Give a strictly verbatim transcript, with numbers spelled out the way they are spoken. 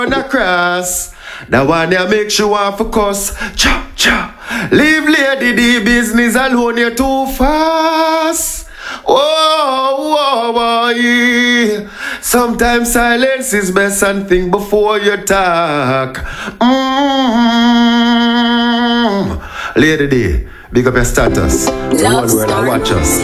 on a cross. That one ya make sure I focus. Cha cha. Leave Lady D business alone, you're too fast. Whoa, whoa, whoa, yeah. Sometimes silence is best, and think before you talk. Mm-hmm. Lady D, big up your status. The one where I watch us.